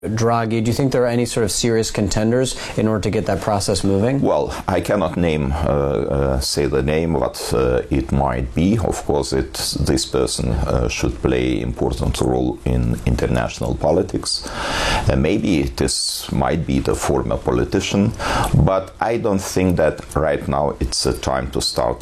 Draghi. Do you think there are any sort of serious contenders in order to get that process moving? Well, I cannot say the name, but it might be. Of course, this person should play an important role in international politics. Maybe this might be the former politician, but I don't think that right now it's a time to start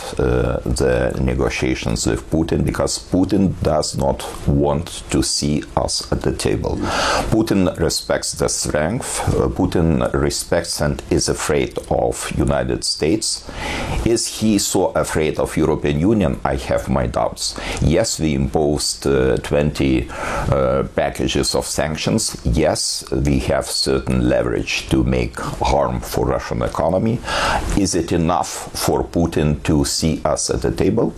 the negotiations with Putin, because Putin does not want to see us at the table. Putin respects the strength. Putin respects and is afraid of United States. Is he so afraid of European Union? I have my doubts. Yes, we imposed 20 packages of sanctions. Yes, we have certain leverage to make harm for Russian economy. Is it enough for Putin to see us at the table?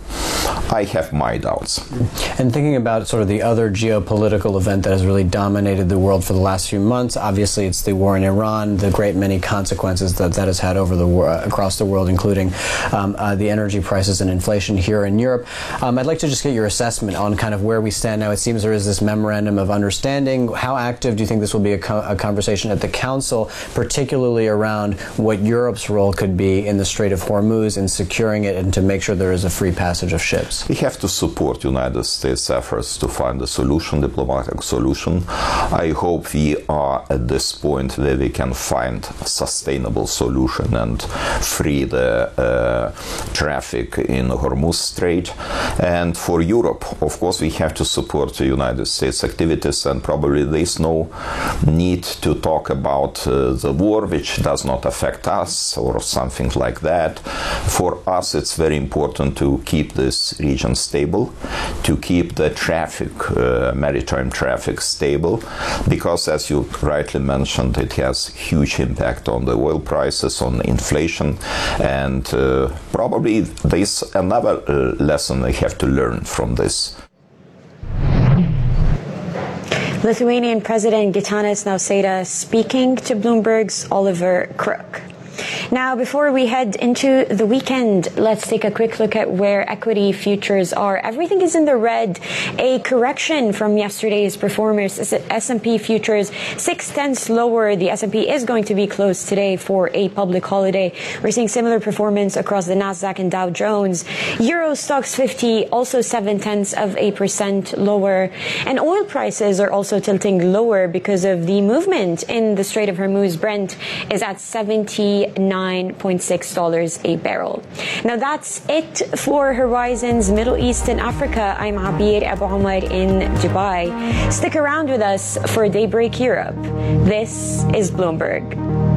I have my doubts. And thinking about sort of the other geopolitical event that has really dominated the world for the last few months, obviously it's the war in Iran, the great many consequences that has had over across the world, including the energy prices and inflation here in Europe. I'd like to just get your assessment on kind of where we stand now. It seems there is this memorandum of understanding. How active do you think this will be a conversation at the Council, particularly around what Europe's role could be in the Strait of Hormuz and securing it and to make sure there is a free passage of ships? We have to support United States efforts to find a solution, diplomatic solution. I hope we are at this point where we can find a sustainable solution and free the traffic in Hormuz Strait. And for Europe, of course, we have to support the United States activities, and probably there's no need to talk about the war, which does not affect us or something like that. For us, it's very important to keep this region stable, to keep the traffic, maritime traffic stable, because as you rightly mentioned, it has huge impact on the oil prices, on inflation, and probably there's another lesson we have to learn from this. Lithuanian President Gitanas Nausėda speaking to Bloomberg's Oliver Crook. Now, before we head into the weekend, let's take a quick look at where equity futures are. Everything is in the red. A correction from yesterday's performance. S&P futures 0.6 lower. The S&P is going to be closed today for a public holiday. We're seeing similar performance across the Nasdaq and Dow Jones. Euro Stoxx 50 also 0.7% lower. And oil prices are also tilting lower because of the movement in the Strait of Hormuz. Brent is at $79.6 a barrel. Now that's it for Horizons Middle East and Africa. I'm Abir Abu Omar in Dubai. Stick around with us for Daybreak Europe. This is Bloomberg.